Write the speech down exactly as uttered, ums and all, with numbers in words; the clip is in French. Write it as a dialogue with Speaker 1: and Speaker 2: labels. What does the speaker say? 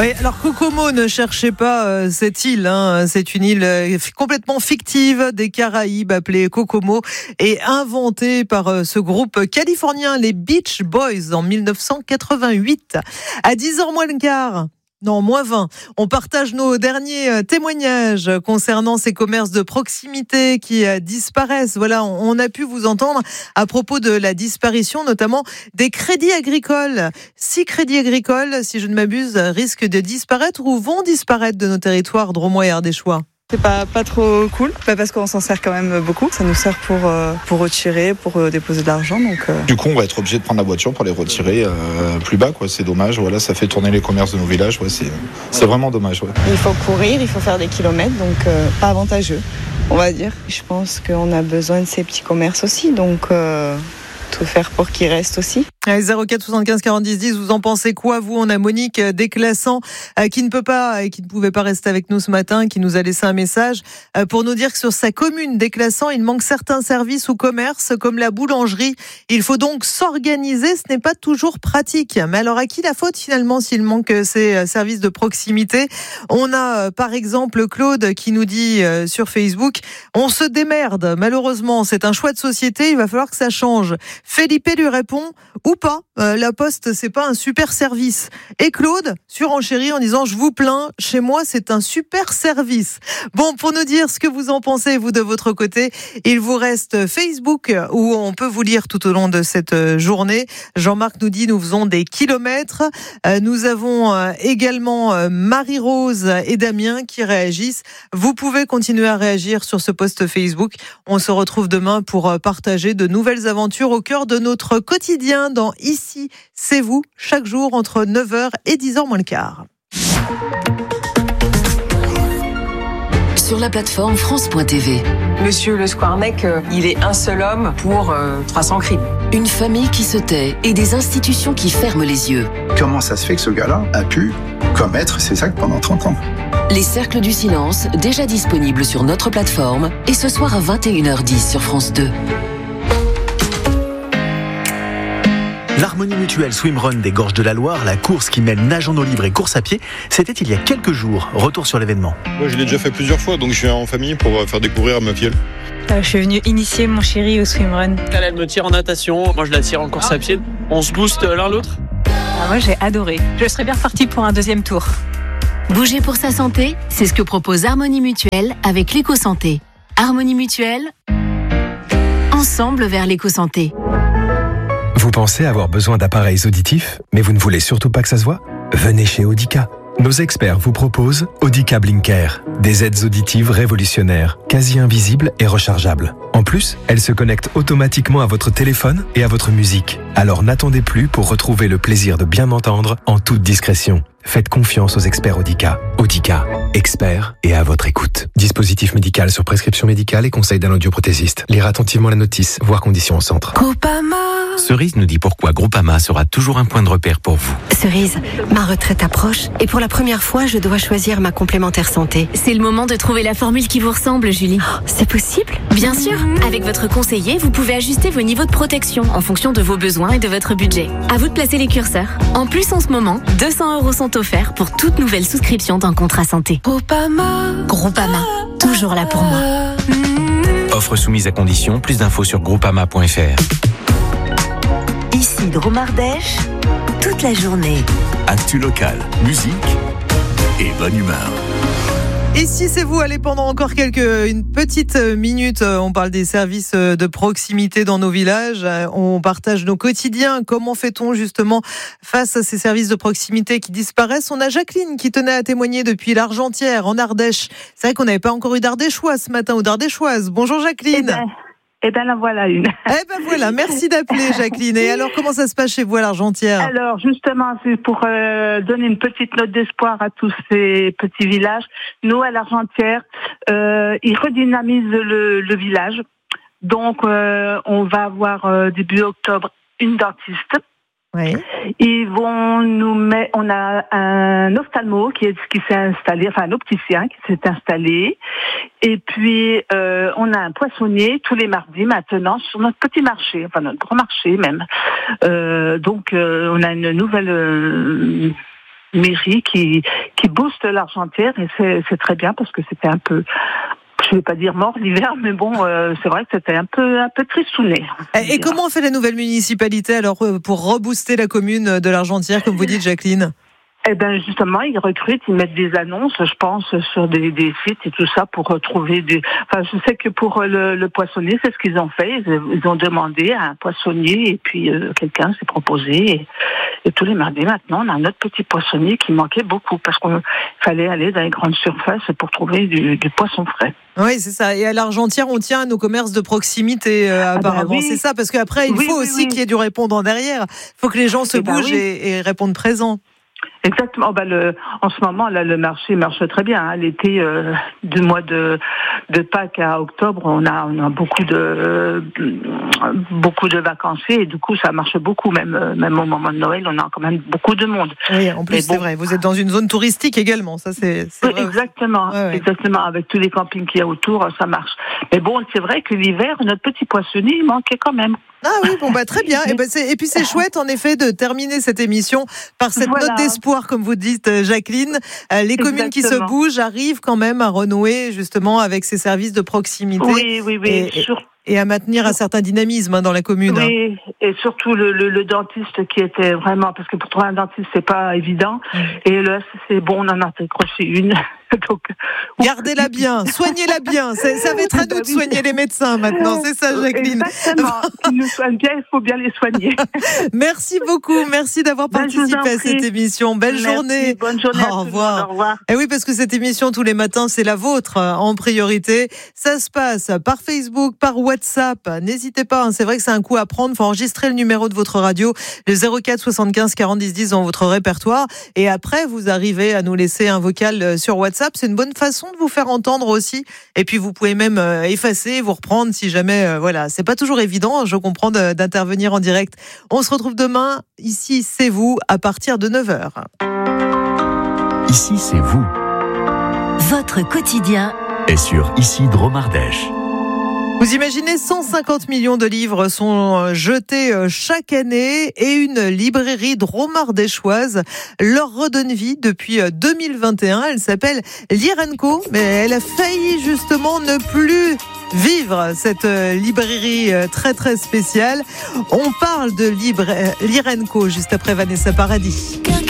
Speaker 1: Oui, alors Kokomo, ne cherchez pas euh, cette île, hein. C'est une île euh, complètement fictive des Caraïbes appelée Kokomo et inventée par euh, ce groupe californien, les Beach Boys, en dix-neuf cent quatre-vingt-huit. À dix heures moins le quart. Non, moins vingt. On partage nos derniers témoignages concernant ces commerces de proximité qui disparaissent. Voilà, on a pu vous entendre à propos de la disparition, notamment des crédits agricoles. Six crédits agricoles, si je ne m'abuse, risquent de disparaître ou vont disparaître de nos territoires drômois et ardéchois.
Speaker 2: C'est pas, pas trop cool, bah parce qu'on s'en sert quand même beaucoup. Ça nous sert pour, euh, pour retirer, pour euh, déposer de l'argent. Donc, euh...
Speaker 3: Du coup, on va être obligé de prendre la voiture pour les retirer euh, plus bas, quoi. C'est dommage. Voilà, ça fait tourner les commerces de nos villages. Ouais, c'est, c'est vraiment dommage. Ouais.
Speaker 2: Il faut courir, il faut faire des kilomètres, donc euh, pas avantageux, on va dire. Je pense qu'on a besoin de ces petits commerces aussi, donc euh, tout faire pour qu'ils restent aussi.
Speaker 1: zéro quatre soixante-quinze quarante-dix dix, vous en pensez quoi, vous? On a Monique Desclassans euh, qui ne peut pas et qui ne pouvait pas rester avec nous ce matin, qui nous a laissé un message euh, pour nous dire que sur sa commune Desclassans, il manque certains services ou commerces comme la boulangerie. Il faut donc s'organiser, ce n'est pas toujours pratique. Mais alors à qui la faute finalement s'il manque ces services de proximité? On a euh, par exemple Claude qui nous dit euh, sur Facebook, on se démerde. Malheureusement, c'est un choix de société, il va falloir que ça change. Felipe lui répond, ou pas, euh, la Poste c'est pas un super service. Et Claude surenchérit en disant je vous plains, chez moi c'est un super service. Bon, pour nous dire ce que vous en pensez vous de votre côté, il vous reste Facebook où on peut vous lire tout au long de cette journée. Jean-Marc nous dit nous faisons des kilomètres. Euh, nous avons euh, également euh, Marie-Rose et Damien qui réagissent. Vous pouvez continuer à réagir sur ce post Facebook. On se retrouve demain pour euh, partager de nouvelles aventures au cœur de notre quotidien dans Ici, c'est vous, chaque jour entre neuf heures et dix heures moins le quart.
Speaker 4: Sur la plateforme France point T V.
Speaker 5: Monsieur Le Squarnec, euh, il est un seul homme pour euh, trois cents crimes.
Speaker 4: Une famille qui se tait et des institutions qui ferment les yeux.
Speaker 6: Comment ça se fait que ce gars-là a pu commettre ces actes pendant trente ans?
Speaker 4: Les Cercles du Silence, déjà disponibles sur notre plateforme, et ce soir à vingt et une heures dix sur France deux.
Speaker 7: L'Harmonie Mutuelle Swimrun des Gorges de la Loire, la course qui mêle nage en eau libre et course à pied, c'était il y a quelques jours. Retour sur l'événement.
Speaker 8: Moi, je l'ai déjà fait plusieurs fois, donc je suis en famille pour faire découvrir à ma filleule.
Speaker 9: Euh, je suis venue initier mon chéri au swimrun.
Speaker 10: Elle, elle me tire en natation, moi je la tire en course à pied. On se booste l'un l'autre.
Speaker 9: Ah, moi j'ai adoré. Je serais bien repartie pour un deuxième tour.
Speaker 11: Bouger pour sa santé, c'est ce que propose Harmonie Mutuelle avec l'éco-santé. Harmonie Mutuelle, ensemble vers l'éco-santé.
Speaker 12: Vous pensez avoir besoin d'appareils auditifs, mais vous ne voulez surtout pas que ça se voit? Venez chez Audica. Nos experts vous proposent Audica Blinker, des aides auditives révolutionnaires, quasi invisibles et rechargeables. En plus, elles se connectent automatiquement à votre téléphone et à votre musique. Alors n'attendez plus pour retrouver le plaisir de bien entendre en toute discrétion. Faites confiance aux experts Audica. Audica, experts et à votre écoute. Dispositif médical sur prescription médicale et conseil d'un audioprothésiste. Lire attentivement la notice, voir conditions au centre.
Speaker 13: Groupama.
Speaker 14: Cerise nous dit pourquoi Groupama sera toujours un point de repère pour vous.
Speaker 13: Cerise, ma retraite approche et pour la première fois, je dois choisir ma complémentaire santé.
Speaker 11: C'est le moment de trouver la formule qui vous ressemble, Julie.
Speaker 13: Oh, c'est possible?
Speaker 11: Bien sûr. Avec votre conseiller, vous pouvez ajuster vos niveaux de protection en fonction de vos besoins et de votre budget. À vous de placer les curseurs. En plus, en ce moment, deux cents euros sont offerts pour toute nouvelle souscription d'un contrat santé.
Speaker 13: Groupama.
Speaker 11: Groupama. Toujours là pour moi.
Speaker 14: Offre soumise à condition. Plus d'infos sur groupama point f r.
Speaker 15: Ici Drôme-Ardèche, toute la journée.
Speaker 16: Actu local, musique et bonne humeur.
Speaker 1: Et si c'est vous, allez pendant encore quelques, une petite minute, on parle des services de proximité dans nos villages, on partage nos quotidiens, comment fait-on justement face à ces services de proximité qui disparaissent? On a Jacqueline qui tenait à témoigner depuis l'Argentière, en Ardèche. C'est vrai qu'on n'avait pas encore eu d'Ardéchois ce matin ou d'Ardéchoise. Bonjour Jacqueline.
Speaker 17: Eh ben, eh ben la voilà une.
Speaker 1: Eh ben voilà, merci d'appeler Jacqueline. Et alors, comment ça se passe chez vous à l'Argentière?
Speaker 17: Alors, justement, c'est pour euh, donner une petite note d'espoir à tous ces petits villages. Nous, à l'Argentière, euh, ils redynamisent le, le village. Donc, euh, on va avoir euh, début octobre une dentiste.
Speaker 1: Oui.
Speaker 17: Ils vont nous mettre, on a un ophtalmo qui est qui s'est installé, enfin un opticien qui s'est installé, et puis euh, on a un poissonnier tous les mardis maintenant sur notre petit marché, enfin notre grand marché même. Euh, donc euh, on a une nouvelle euh, mairie qui qui booste l'Argentière et c'est, c'est très bien parce que c'était un peu, je vais pas dire mort l'hiver, mais bon, euh, c'est vrai que c'était un peu un peu tristouné.
Speaker 1: Et, et comment fait la nouvelle municipalité alors pour rebooster la commune de l'Argentière, comme vous dites, Jacqueline?
Speaker 17: Eh ben justement, ils recrutent, ils mettent des annonces, je pense, sur des, des sites et tout ça pour trouver des. Enfin, je sais que pour le, le poissonnier, c'est ce qu'ils ont fait. Ils, ils ont demandé à un poissonnier et puis euh, quelqu'un s'est proposé. Et, et tous les mardis maintenant, on a un autre petit poissonnier qui manquait beaucoup parce qu'il fallait aller dans les grandes surfaces pour trouver du, du poisson frais.
Speaker 1: Oui, c'est ça. Et à l'Argentière, on tient à nos commerces de proximité, euh, apparemment. Ah bah oui. C'est ça, parce qu'après, il
Speaker 17: oui,
Speaker 1: faut
Speaker 17: oui,
Speaker 1: aussi
Speaker 17: oui.
Speaker 1: qu'il y ait du répondant derrière. Il faut que les gens se
Speaker 17: et
Speaker 1: bougent
Speaker 17: bah oui.
Speaker 1: et, et répondent présent.
Speaker 17: Exactement. Bah le, en ce moment, là, le marché marche très bien. Hein. L'été, euh, du mois de, de Pâques à octobre, on a, on a beaucoup de, euh, beaucoup de vacanciers et du coup, ça marche beaucoup. Même, même au moment de Noël, on a quand même beaucoup de monde.
Speaker 1: Oui, en plus, Mais c'est bon. vrai. Vous êtes dans une zone touristique également. Ça, c'est, c'est
Speaker 17: oui,
Speaker 1: vrai.
Speaker 17: Exactement. Ouais, ouais. Exactement. Avec tous les campings qu'il y a autour, ça marche. Mais bon, c'est vrai que l'hiver, notre petit poissonnier, il manquait quand même.
Speaker 1: Ah oui, bon bah très bien. Et, ben c'est, et puis c'est chouette en effet de terminer cette émission par cette voilà. note d'espoir, comme vous dites, Jacqueline. Euh, les Exactement. communes qui se bougent arrivent quand même à renouer justement avec ces services de proximité.
Speaker 17: Oui, oui, oui.
Speaker 1: Et,
Speaker 17: Sur...
Speaker 1: et à maintenir un certain dynamisme hein, dans la commune.
Speaker 17: Oui, et surtout le, le, le dentiste qui était vraiment, parce que pour trouver un dentiste c'est pas évident. Mmh. Et là c'est bon, on en a décroché une. Donc,
Speaker 1: gardez-la bien, soignez-la bien. C'est, ça va être à nous bah, de soigner oui. les médecins maintenant, c'est ça, Jacqueline.
Speaker 17: Exactement. Ils nous soignent bien, il faut bien les soigner.
Speaker 1: Merci beaucoup, merci d'avoir ben, participé à cette émission. Belle
Speaker 17: merci.
Speaker 1: journée.
Speaker 17: Bonne journée.
Speaker 1: Au revoir.
Speaker 17: Au revoir.
Speaker 1: Et oui, parce que cette émission tous les matins, c'est la vôtre en priorité. Ça se passe par Facebook, par WhatsApp. N'hésitez pas, hein, c'est vrai que c'est un coup à prendre. Il faut enregistrer le numéro de votre radio, le zéro quatre soixante-quinze quarante dix dix dans votre répertoire. Et après, vous arrivez à nous laisser un vocal sur WhatsApp. C'est une bonne façon de vous faire entendre aussi. Et puis, vous pouvez même euh, effacer, vous reprendre si jamais, euh, voilà. C'est pas toujours évident, je comprends, de, d'intervenir en direct. On se retrouve demain. Ici, c'est vous, à partir de neuf heures.
Speaker 16: Ici, c'est vous.
Speaker 15: Votre quotidien
Speaker 16: est sur Ici Dromardèche.
Speaker 1: Vous imaginez, cent cinquante millions de livres sont jetés chaque année et une librairie dromardéchoise leur redonne vie depuis deux mille vingt et un. Elle s'appelle Lire and Co, mais elle a failli justement ne plus vivre, cette librairie très très spéciale. On parle de Libre, Lire and Co juste après Vanessa Paradis.